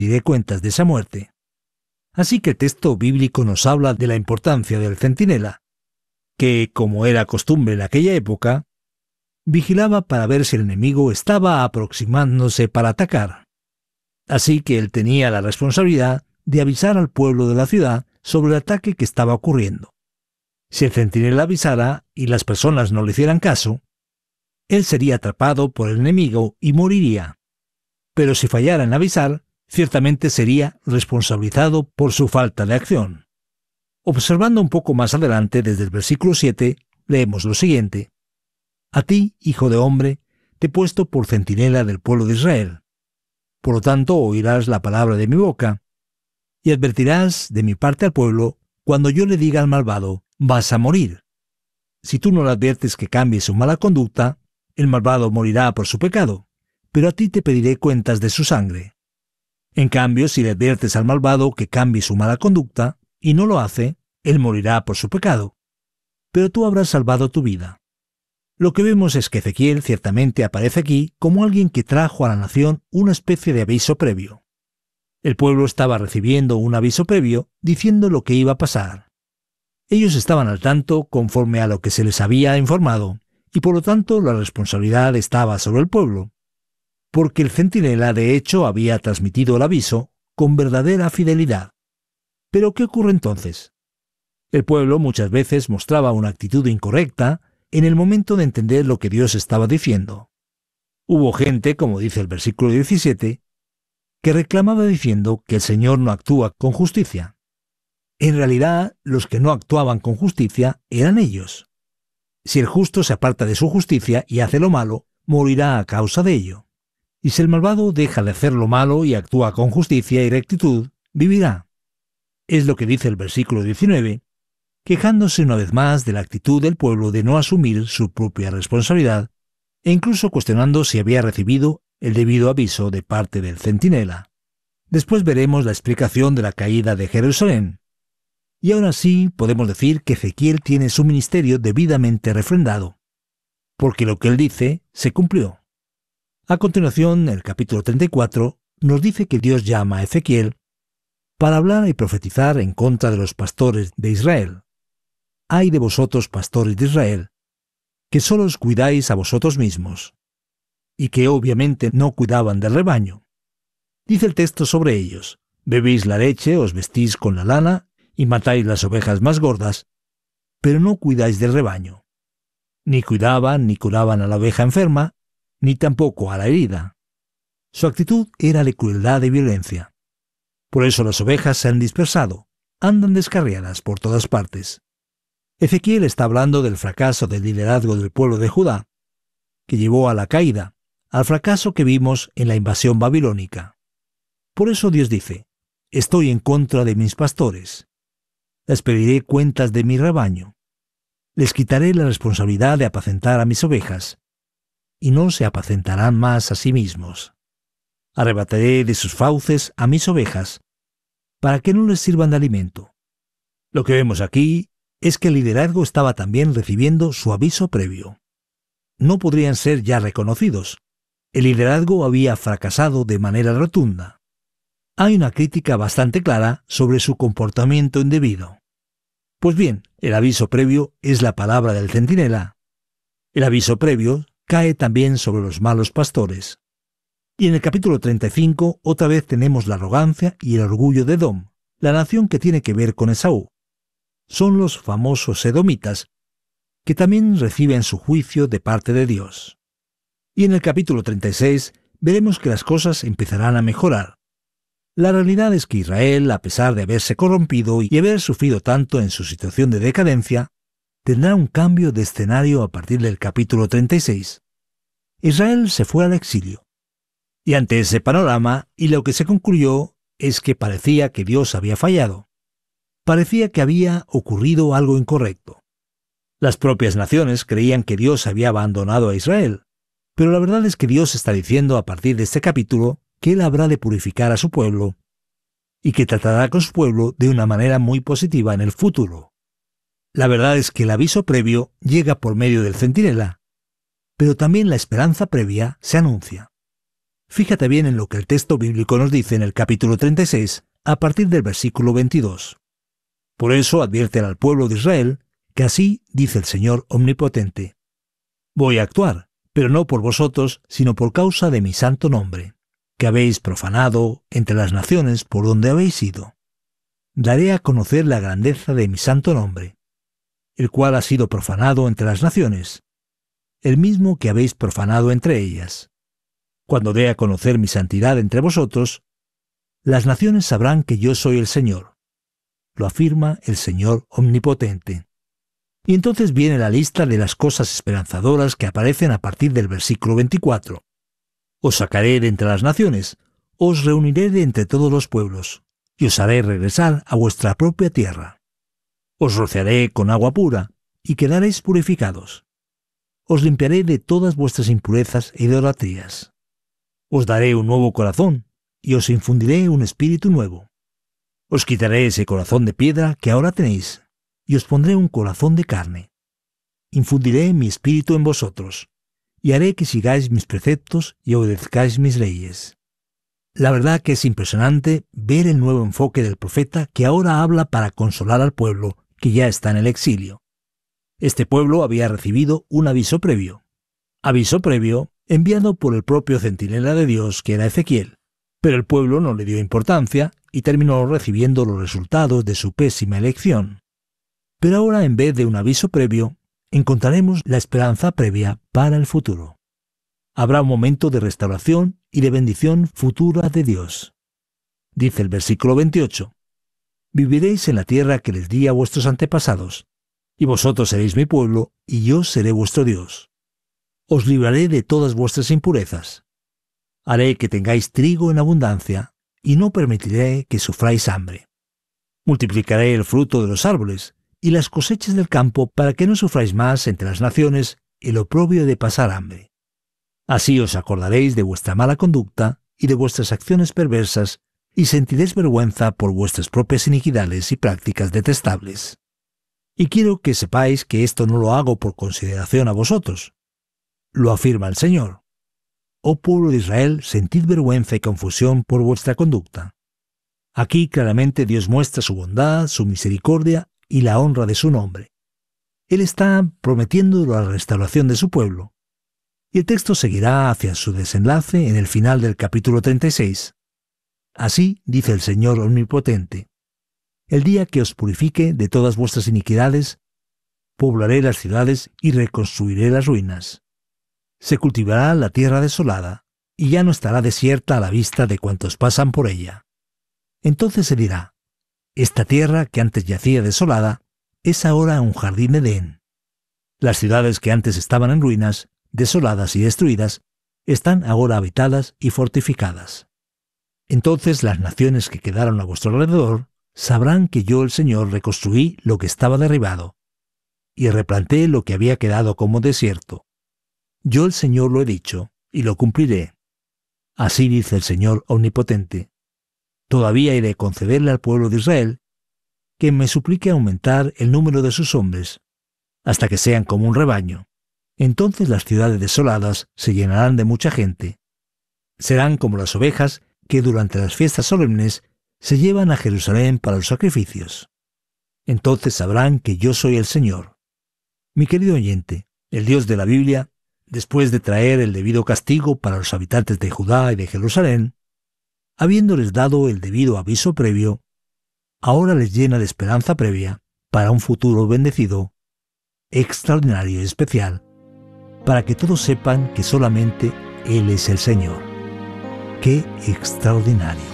pediré cuentas de esa muerte. Así que el texto bíblico nos habla de la importancia del centinela, que, como era costumbre en aquella época, vigilaba para ver si el enemigo estaba aproximándose para atacar. Así que él tenía la responsabilidad de avisar al pueblo de la ciudad sobre el ataque que estaba ocurriendo. Si el centinela avisara y las personas no le hicieran caso, él sería atrapado por el enemigo y moriría. Pero si fallara en avisar, ciertamente sería responsabilizado por su falta de acción. Observando un poco más adelante, desde el versículo 7, leemos lo siguiente: A ti, hijo de hombre, te he puesto por centinela del pueblo de Israel. Por lo tanto, oirás la palabra de mi boca, y advertirás de mi parte al pueblo cuando yo le diga al malvado, vas a morir. Si tú no le adviertes que cambie su mala conducta, el malvado morirá por su pecado, pero a ti te pediré cuentas de su sangre. En cambio, si le adviertes al malvado que cambie su mala conducta, y no lo hace, él morirá por su pecado, pero tú habrás salvado tu vida. Lo que vemos es que Ezequiel ciertamente aparece aquí como alguien que trajo a la nación una especie de aviso previo. El pueblo estaba recibiendo un aviso previo diciendo lo que iba a pasar. Ellos estaban al tanto conforme a lo que se les había informado, y por lo tanto la responsabilidad estaba sobre el pueblo, porque el centinela de hecho había transmitido el aviso con verdadera fidelidad. ¿Pero qué ocurre entonces? El pueblo muchas veces mostraba una actitud incorrecta en el momento de entender lo que Dios estaba diciendo. Hubo gente, como dice el versículo 17, que reclamaba diciendo que el Señor no actúa con justicia. En realidad, los que no actuaban con justicia eran ellos. Si el justo se aparta de su justicia y hace lo malo, morirá a causa de ello. Y si el malvado deja de hacer lo malo y actúa con justicia y rectitud, vivirá. Es lo que dice el versículo 19, quejándose una vez más de la actitud del pueblo de no asumir su propia responsabilidad, e incluso cuestionando si había recibido el debido aviso de parte del centinela. Después veremos la explicación de la caída de Jerusalén. Y ahora sí podemos decir que Ezequiel tiene su ministerio debidamente refrendado, porque lo que él dice se cumplió. A continuación, el capítulo 34 nos dice que Dios llama a Ezequiel para hablar y profetizar en contra de los pastores de Israel. Ay de vosotros, pastores de Israel, que solo os cuidáis a vosotros mismos, y que obviamente no cuidaban del rebaño. Dice el texto sobre ellos: bebéis la leche, os vestís con la lana, y matáis las ovejas más gordas, pero no cuidáis del rebaño. Ni cuidaban ni curaban a la oveja enferma, ni tampoco a la herida. Su actitud era de crueldad y violencia. Por eso las ovejas se han dispersado, andan descarriadas por todas partes. Ezequiel está hablando del fracaso del liderazgo del pueblo de Judá, que llevó a la caída, al fracaso que vimos en la invasión babilónica. Por eso Dios dice: estoy en contra de mis pastores. Les pediré cuentas de mi rebaño. Les quitaré la responsabilidad de apacentar a mis ovejas, y no se apacentarán más a sí mismos. Arrebataré de sus fauces a mis ovejas, para que no les sirvan de alimento. Lo que vemos aquí es que el liderazgo estaba también recibiendo su aviso previo. No podrían ser ya reconocidos. El liderazgo había fracasado de manera rotunda. Hay una crítica bastante clara sobre su comportamiento indebido. Pues bien, el aviso previo es la palabra del centinela. El aviso previo cae también sobre los malos pastores. Y en el capítulo 35 otra vez tenemos la arrogancia y el orgullo de Edom, la nación que tiene que ver con Esaú. Son los famosos edomitas, que también reciben su juicio de parte de Dios. Y en el capítulo 36 veremos que las cosas empezarán a mejorar. La realidad es que Israel, a pesar de haberse corrompido y haber sufrido tanto en su situación de decadencia, tendrá un cambio de escenario a partir del capítulo 36. Israel se fue al exilio. Y ante ese panorama, y lo que se concluyó es que parecía que Dios había fallado. Parecía que había ocurrido algo incorrecto. Las propias naciones creían que Dios había abandonado a Israel, pero la verdad es que Dios está diciendo a partir de este capítulo que Él habrá de purificar a su pueblo y que tratará con su pueblo de una manera muy positiva en el futuro. La verdad es que el aviso previo llega por medio del centinela, pero también la esperanza previa se anuncia. Fíjate bien en lo que el texto bíblico nos dice en el capítulo 36, a partir del versículo 22. Por eso advierte al pueblo de Israel que así dice el Señor Omnipotente: voy a actuar, pero no por vosotros, sino por causa de mi santo nombre, que habéis profanado entre las naciones por donde habéis ido. Daré a conocer la grandeza de mi santo nombre, el cual ha sido profanado entre las naciones, el mismo que habéis profanado entre ellas. Cuando dé a conocer mi santidad entre vosotros, las naciones sabrán que yo soy el Señor. Lo afirma el Señor Omnipotente. Y entonces viene la lista de las cosas esperanzadoras que aparecen a partir del versículo 24. Os sacaré de entre las naciones, os reuniré de entre todos los pueblos, y os haré regresar a vuestra propia tierra. Os rociaré con agua pura, y quedaréis purificados. Os limpiaré de todas vuestras impurezas e idolatrías. Os daré un nuevo corazón, y os infundiré un espíritu nuevo. Os quitaré ese corazón de piedra que ahora tenéis, y os pondré un corazón de carne. Infundiré mi espíritu en vosotros, y haré que sigáis mis preceptos y obedezcáis mis leyes. La verdad que es impresionante ver el nuevo enfoque del profeta que ahora habla para consolar al pueblo que ya está en el exilio. Este pueblo había recibido un aviso previo enviado por el propio centinela de Dios que era Ezequiel, pero el pueblo no le dio importancia y terminó recibiendo los resultados de su pésima elección. Pero ahora, en vez de un aviso previo, encontraremos la esperanza previa para el futuro. Habrá un momento de restauración y de bendición futura de Dios. Dice el versículo 28, viviréis en la tierra que les di a vuestros antepasados, y vosotros seréis mi pueblo, y yo seré vuestro Dios. Os libraré de todas vuestras impurezas. Haré que tengáis trigo en abundancia, y no permitiré que sufráis hambre. Multiplicaré el fruto de los árboles, y las cosechas del campo, para que no sufráis más entre las naciones el oprobio de pasar hambre. Así os acordaréis de vuestra mala conducta y de vuestras acciones perversas, y sentiréis vergüenza por vuestras propias iniquidades y prácticas detestables. Y quiero que sepáis que esto no lo hago por consideración a vosotros. Lo afirma el Señor. Oh pueblo de Israel, sentid vergüenza y confusión por vuestra conducta. Aquí claramente Dios muestra su bondad, su misericordia y la honra de su nombre. Él está prometiendo la restauración de su pueblo. Y el texto seguirá hacia su desenlace en el final del capítulo 36. Así dice el Señor Omnipotente: el día que os purifique de todas vuestras iniquidades, poblaré las ciudades y reconstruiré las ruinas. Se cultivará la tierra desolada, y ya no estará desierta a la vista de cuantos pasan por ella. Entonces se dirá: esta tierra que antes yacía desolada es ahora un jardín de Edén. Las ciudades que antes estaban en ruinas, desoladas y destruidas, están ahora habitadas y fortificadas. Entonces las naciones que quedaron a vuestro alrededor sabrán que yo, el Señor, reconstruí lo que estaba derribado, y replanté lo que había quedado como desierto. Yo, el Señor, lo he dicho, y lo cumpliré. Así dice el Señor Omnipotente. Todavía he de concederle al pueblo de Israel que me suplique aumentar el número de sus hombres, hasta que sean como un rebaño. Entonces las ciudades desoladas se llenarán de mucha gente. Serán como las ovejas que durante las fiestas solemnes se llevan a Jerusalén para los sacrificios. Entonces sabrán que yo soy el Señor. Mi querido oyente, el Dios de la Biblia, después de traer el debido castigo para los habitantes de Judá y de Jerusalén, habiéndoles dado el debido aviso previo, ahora les llena de esperanza previa para un futuro bendecido, extraordinario y especial, para que todos sepan que solamente Él es el Señor. ¡Qué extraordinario!